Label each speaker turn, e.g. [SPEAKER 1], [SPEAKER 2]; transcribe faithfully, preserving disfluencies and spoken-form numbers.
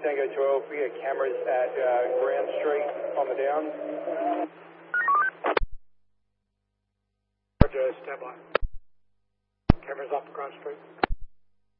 [SPEAKER 1] Tango twelve, we got cameras at uh, Grand Street on the downs.
[SPEAKER 2] Roger, stand by. Cameras up Grand Street.